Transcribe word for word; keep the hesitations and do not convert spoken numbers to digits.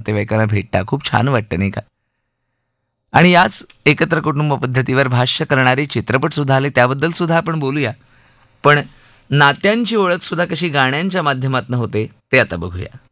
नातेवाईकांना भेटता, खूप छान वाटतं नाही का? आणि याच एकत्र कुटुंब पद्धतीवर भाष्य करणारे चित्रपट सुद्धा आले, त्याबद्दल सुद्धा आपण बोलूया. पण नात्यांची ओळख सुद्धा कशी गाण्यांच्या माध्यमातून होते ते आता बघूया.